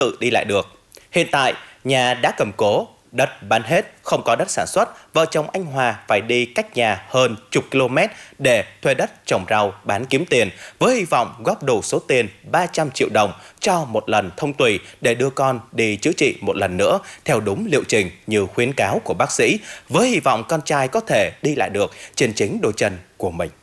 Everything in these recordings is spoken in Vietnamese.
tự đi lại được. Hiện tại, nhà đã cầm cố, đất bán hết, không có đất sản xuất, vợ chồng anh Hòa phải đi cách nhà hơn chục km để thuê đất trồng rau bán kiếm tiền, với hy vọng góp đủ số tiền 300 triệu đồng cho một lần thông tùy để đưa con đi chữa trị một lần nữa theo đúng liệu trình như khuyến cáo của bác sĩ, với hy vọng con trai có thể đi lại được trên chính đôi chân của mình.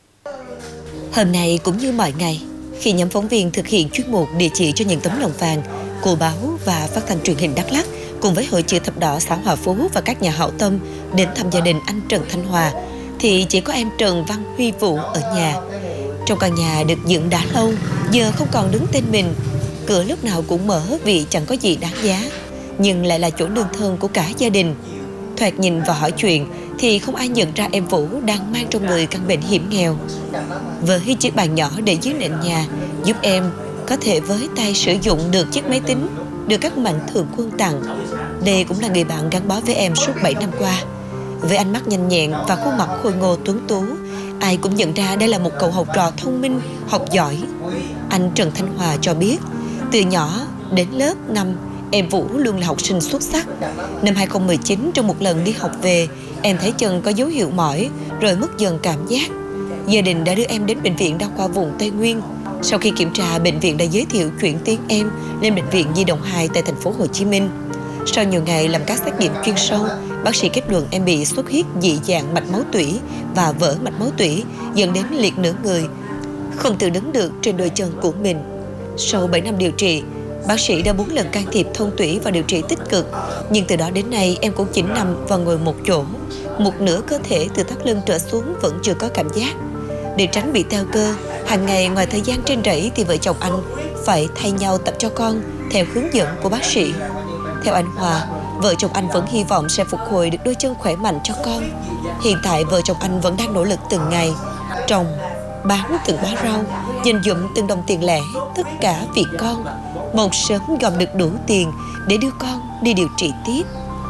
Hôm nay cũng như mọi ngày, khi nhóm phóng viên thực hiện chuyên mục địa chỉ cho những tấm lòng vàng, của báo và phát thanh truyền hình Đắk Lắk cùng với Hội Chữ Thập Đỏ xã Hòa Phú và các nhà hảo tâm đến thăm gia đình anh Trần Thanh Hòa, thì chỉ có em Trần Văn Huy Vũ ở nhà. Trong căn nhà được dựng đã lâu, giờ không còn đứng tên mình, cửa lúc nào cũng mở vì chẳng có gì đáng giá, nhưng lại là chỗ nương thân của cả gia đình. Thoạt nhìn và hỏi chuyện thì không ai nhận ra em Vũ đang mang trong người căn bệnh hiểm nghèo. Với chiếc bàn nhỏ để dưới nền nhà giúp em có thể với tay sử dụng được chiếc máy tính được các mạnh thường quân tặng. Đây cũng là người bạn gắn bó với em suốt 7 năm qua. Với ánh mắt nhanh nhẹn và khuôn mặt khôi ngô tuấn tú, ai cũng nhận ra đây là một cậu học trò thông minh, học giỏi. Anh Trần Thanh Hòa cho biết, từ nhỏ đến lớp 5, em Vũ luôn là học sinh xuất sắc. Năm 2019, trong một lần đi học về, em thấy chân có dấu hiệu mỏi, rồi mất dần cảm giác. Gia đình đã đưa em đến bệnh viện đa khoa vùng Tây Nguyên. Sau khi kiểm tra, bệnh viện đã giới thiệu chuyển tuyến em lên bệnh viện Nhi đồng 2 tại thành phố Hồ Chí Minh. Sau nhiều ngày làm các xét nghiệm chuyên sâu, bác sĩ kết luận em bị xuất huyết dị dạng mạch máu tủy và vỡ mạch máu tủy, dẫn đến liệt nửa người, không tự đứng được trên đôi chân của mình. Sau 7 năm điều trị, bác sĩ đã 4 lần can thiệp thông tủy và điều trị tích cực, nhưng từ đó đến nay em cũng chỉ nằm và ngồi một chỗ, một nửa cơ thể từ thắt lưng trở xuống vẫn chưa có cảm giác. Để tránh bị teo cơ, hàng ngày ngoài thời gian trên rẫy thì vợ chồng anh phải thay nhau tập cho con theo hướng dẫn của bác sĩ. Theo anh Hòa, vợ chồng anh vẫn hy vọng sẽ phục hồi được đôi chân khỏe mạnh cho con. Hiện tại vợ chồng anh vẫn đang nỗ lực từng ngày, trồng, bán từng bó rau, dành dụm từng đồng tiền lẻ, tất cả vì con, mong sớm gom được đủ tiền để đưa con đi điều trị tiếp.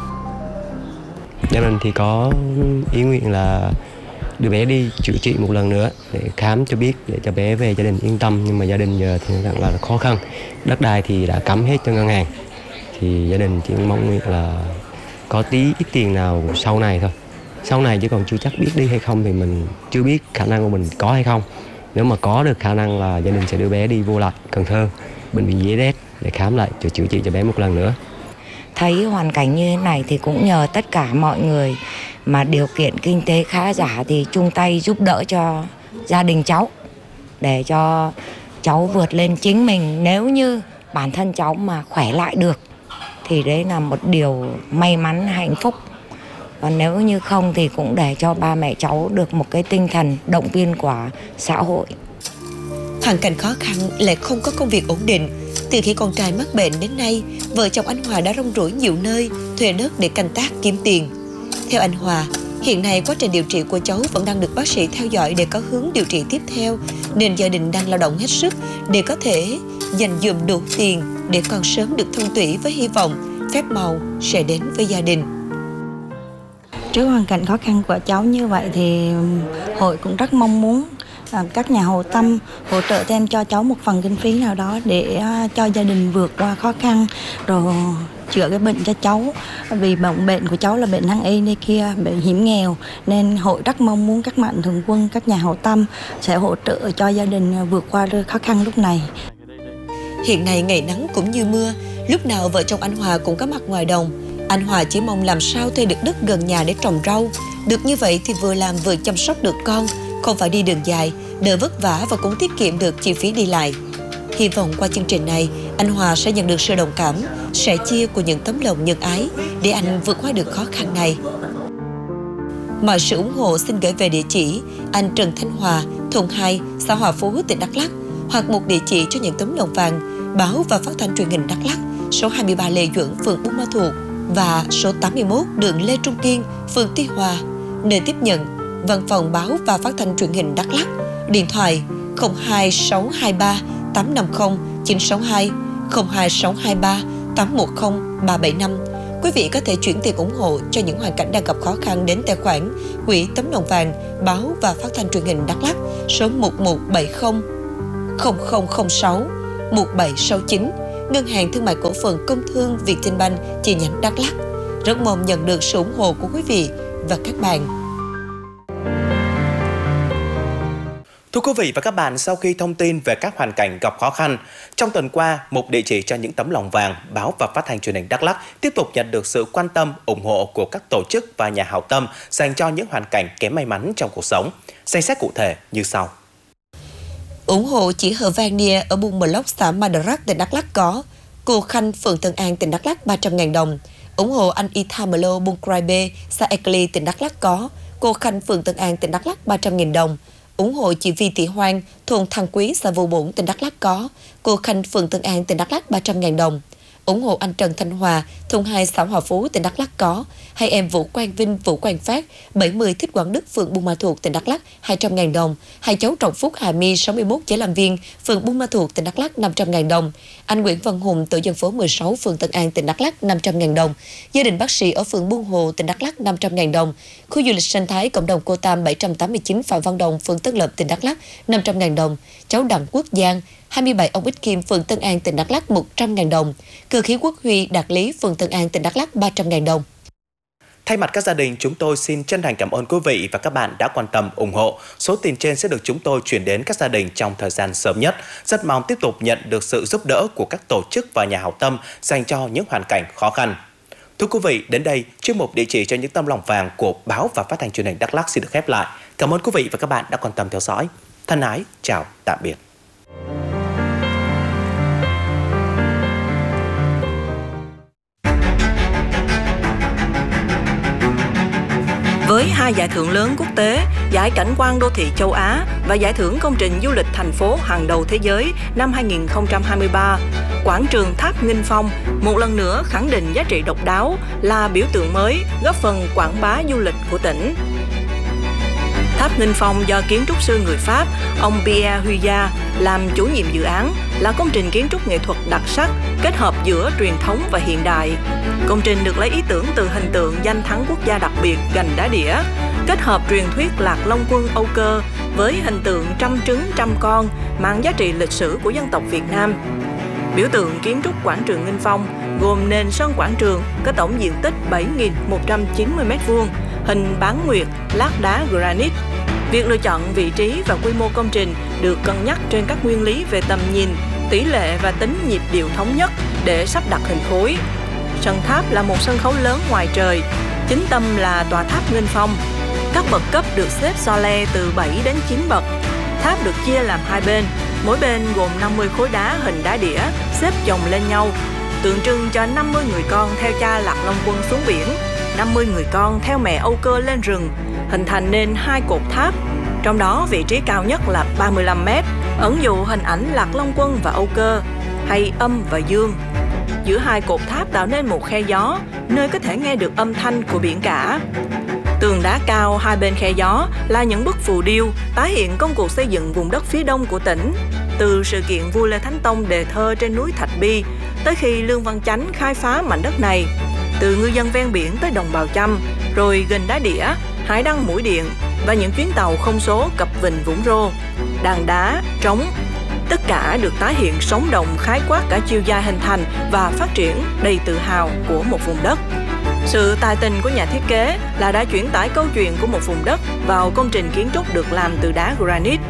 Gia đình thì có ý nguyện là đưa bé đi chữa trị một lần nữa để khám cho biết, để cho bé về gia đình yên tâm. Nhưng mà gia đình giờ thì rất là khó khăn, đất đai thì đã cắm hết cho ngân hàng, thì gia đình chỉ mong nguyện là có tí ít tiền nào sau này thôi. Sau này chứ còn chưa chắc biết đi hay không thì mình chưa biết khả năng của mình có hay không. Nếu mà có được khả năng là gia đình sẽ đưa bé đi vô lại Cần Thơ, bệnh viện Dế Đét để khám lại, chữa trị cho bé một lần nữa. Thấy hoàn cảnh như thế này thì cũng nhờ tất cả mọi người mà điều kiện kinh tế khá giả thì chung tay giúp đỡ cho gia đình cháu, để cho cháu vượt lên chính mình. Nếu như bản thân cháu mà khỏe lại được thì đấy là một điều may mắn, hạnh phúc. Còn nếu như không thì cũng để cho ba mẹ cháu được một cái tinh thần động viên của xã hội. Hoàn cảnh khó khăn lại không có công việc ổn định. Từ khi con trai mắc bệnh đến nay, vợ chồng anh Hòa đã rong ruổi nhiều nơi, thuê đất để canh tác kiếm tiền. Theo anh Hòa, hiện nay quá trình điều trị của cháu vẫn đang được bác sĩ theo dõi để có hướng điều trị tiếp theo, nên gia đình đang lao động hết sức để có thể dành dụm đủ tiền để con sớm được thông tủy, với hy vọng phép màu sẽ đến với gia đình. Trước hoàn cảnh khó khăn của cháu như vậy thì hội cũng rất mong muốn các nhà hảo tâm hỗ trợ thêm cho cháu một phần kinh phí nào đó để cho gia đình vượt qua khó khăn, rồi chữa cái bệnh cho cháu. Vì bệnh của cháu là bệnh nan y này kia, bệnh hiểm nghèo, nên hội rất mong muốn các mạnh thường quân, các nhà hảo tâm sẽ hỗ trợ cho gia đình vượt qua khó khăn lúc này. Hiện nay ngày nắng cũng như mưa, lúc nào vợ chồng anh Hòa cũng có mặt ngoài đồng. Anh Hòa chỉ mong làm sao thuê được đất gần nhà để trồng rau. Được như vậy thì vừa làm vừa chăm sóc được con, không phải đi đường dài, đỡ vất vả và cũng tiết kiệm được chi phí đi lại. Hy vọng qua chương trình này, anh Hòa sẽ nhận được sự đồng cảm, sẻ chia của những tấm lòng nhân ái để anh vượt qua được khó khăn này. Mọi sự ủng hộ xin gửi về địa chỉ anh Trần Thanh Hòa, thôn 2, xã Hòa Phú, tỉnh Đắk Lắk, hoặc một địa chỉ cho những tấm lòng vàng, báo và phát thanh truyền hình Đắk Lắk, số 23 Lê Duẩn, phường Buôn Ma Thuột và số 81 đường Lê Trung Kiên, phường Tuy Hòa, nơi tiếp nhận văn phòng báo và phát thanh truyền hình Đắk Lắk. Điện thoại 02623 850 962, 02623 810 375. Quý vị có thể chuyển tiền ủng hộ cho những hoàn cảnh đang gặp khó khăn đến tài khoản Quỹ Tấm Lòng Vàng, báo và phát thanh truyền hình Đắk Lắk, số 1170 0006 1769, Ngân hàng Thương mại Cổ phần Công thương Vietinbank chi nhánh Đắk Lắk. Rất mong nhận được sự ủng hộ của quý vị và các bạn. Thưa quý vị và các bạn, sau khi thông tin về các hoàn cảnh gặp khó khăn, trong tuần qua, Mục Địa chỉ cho những tấm lòng vàng, báo và phát thanh truyền hình Đắk Lắk tiếp tục nhận được sự quan tâm, ủng hộ của các tổ chức và nhà hảo tâm dành cho những hoàn cảnh kém may mắn trong cuộc sống. Danh sách cụ thể như sau. Ủng hộ chị Hờ Vang Nia ở Buôn Mờ Lốc, xã Madarak, tỉnh Đắk Lắk có. Cô Khanh, phường Tân An, tỉnh Đắk Lắk 300.000 đồng. Ủng hộ anh Ithamelo, Buôn Crai B, xã Ekeli, tỉnh Đắk Lắk có. Cô Khanh, phường Tân An, tỉnh Đắk Lắk 300.000 đồng. Ủng hộ chị Vi Thị Hoang, thôn Thăng Quý, xã Vụ Bổn, tỉnh Đắk Lắk có. Cô Khanh, phường Tân An, tỉnh Đắk Lắk 300.000 đồng. Ủng hộ anh Trần Thanh Hòa, thôn 2, xã Hòa Phú, tỉnh Đắk Lắk có. Hai em Vũ Quang Vinh, Vũ Quang Phát, 70, Thích Quảng Đức, phường Buôn Ma Thuột, tỉnh Đắk Lắk 200.000 đồng. Hai cháu Trọng Phúc, Hà My, 61, Chế Làm Viên, phường Buôn Ma Thuột, tỉnh Đắk Lắk 500.000 đồng. Anh Nguyễn Văn Hùng, tổ dân phố 16, phường Tân An, tỉnh Đắk Lắk 500.000 đồng. Gia đình bác sĩ ở phường Buôn Hồ, tỉnh Đắk Lắk 500.000 đồng. Khu du lịch sinh thái cộng đồng Cô Tam 789, Phạm Văn Đồng, phường Tân Lập, tỉnh Đắk Lắk 500.000 đồng. Cháu Đặng Quốc Giang, 27, ông Ích Kim, phường Tân An, tỉnh Đắk Lắk 100.000 đồng. Cơ khí Quốc Huy, Đạt Lý, phường Tân An, tỉnh Đắk Lắk 300.000 đồng. Thay mặt các gia đình, chúng tôi xin chân thành cảm ơn quý vị và các bạn đã quan tâm ủng hộ. Số tiền trên sẽ được chúng tôi chuyển đến các gia đình trong thời gian sớm nhất. Rất mong tiếp tục nhận được sự giúp đỡ của các tổ chức và nhà hảo tâm dành cho những hoàn cảnh khó khăn. Thưa quý vị, đến đây, chuyên mục Địa chỉ cho những tấm lòng vàng của báo và phát thanh truyền hình Đắk Lắk xin được khép lại. Cảm ơn quý vị và các bạn đã quan tâm theo dõi. Thân ái, chào, tạm biệt. Với hai giải thưởng lớn quốc tế, giải cảnh quan đô thị châu Á và giải thưởng công trình du lịch thành phố hàng đầu thế giới năm 2023, quảng trường Tháp Nghinh Phong một lần nữa khẳng định giá trị độc đáo là biểu tượng mới góp phần quảng bá du lịch của tỉnh. Tháp Nghinh Phong do kiến trúc sư người Pháp, ông Pierre Huyat làm chủ nhiệm dự án, là công trình kiến trúc nghệ thuật đặc sắc kết hợp giữa truyền thống và hiện đại. Công trình được lấy ý tưởng từ hình tượng danh thắng quốc gia đặc biệt Gành Đá Đĩa, kết hợp truyền thuyết Lạc Long Quân Âu Cơ với hình tượng trăm trứng trăm con mang giá trị lịch sử của dân tộc Việt Nam. Biểu tượng kiến trúc quảng trường Nghinh Phong gồm nền sân quảng trường có tổng diện tích 7.190 m², hình bán nguyệt, lát đá granite. Việc lựa chọn vị trí và quy mô công trình được cân nhắc trên các nguyên lý về tầm nhìn, tỷ lệ và tính nhịp điệu thống nhất để sắp đặt hình khối. Sân tháp là một sân khấu lớn ngoài trời, chính tâm là tòa tháp Nghinh Phong. Các bậc cấp được xếp so le từ 7 đến 9 bậc. Tháp được chia làm hai bên, mỗi bên gồm 50 khối đá hình đá đĩa xếp chồng lên nhau, tượng trưng cho 50 người con theo cha Lạc Long Quân xuống biển, 50 người con theo mẹ Âu Cơ lên rừng, hình thành nên hai cột tháp. Trong đó vị trí cao nhất là 35 m, ẩn dụ hình ảnh Lạc Long Quân và Âu Cơ, hay âm và dương. Giữa hai cột tháp tạo nên một khe gió, nơi có thể nghe được âm thanh của biển cả. Tường đá cao hai bên khe gió là những bức phù điêu tái hiện công cuộc xây dựng vùng đất phía đông của tỉnh, từ sự kiện vua Lê Thánh Tông đề thơ trên núi Thạch Bi tới khi Lương Văn Chánh khai phá mảnh đất này, từ ngư dân ven biển tới đồng bào Chăm, rồi Gành Đá Đĩa, Hải Đăng Mũi Điện và những chuyến tàu không số cập Vịnh Vũng Rô, đàn đá, trống. Tất cả được tái hiện sống động khái quát cả chiều dài hình thành và phát triển đầy tự hào của một vùng đất. Sự tài tình của nhà thiết kế là đã chuyển tải câu chuyện của một vùng đất vào công trình kiến trúc được làm từ đá granite.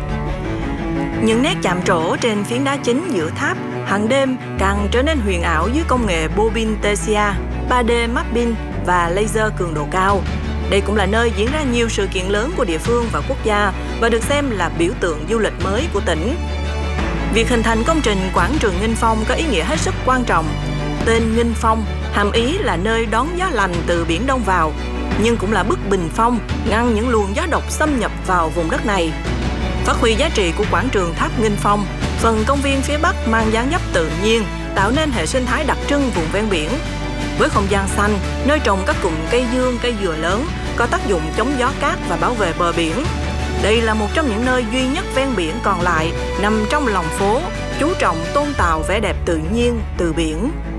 Những nét chạm trổ trên phiến đá chính giữa tháp hàng đêm càng trở nên huyền ảo dưới công nghệ Bobin Tessia, 3D mapping và laser cường độ cao. Đây cũng là nơi diễn ra nhiều sự kiện lớn của địa phương và quốc gia và được xem là biểu tượng du lịch mới của tỉnh. Việc hình thành công trình quảng trường Nghinh Phong có ý nghĩa hết sức quan trọng. Tên Nghinh Phong hàm ý là nơi đón gió lành từ biển Đông vào, nhưng cũng là bức bình phong ngăn những luồng gió độc xâm nhập vào vùng đất này. Phát huy giá trị của quảng trường Tháp Nghinh Phong, phần công viên phía Bắc mang dáng dấp tự nhiên, tạo nên hệ sinh thái đặc trưng vùng ven biển. Với không gian xanh, nơi trồng các cụm cây dương, cây dừa lớn có tác dụng chống gió cát và bảo vệ bờ biển. Đây là một trong những nơi duy nhất ven biển còn lại nằm trong lòng phố, chú trọng tôn tạo vẻ đẹp tự nhiên từ biển.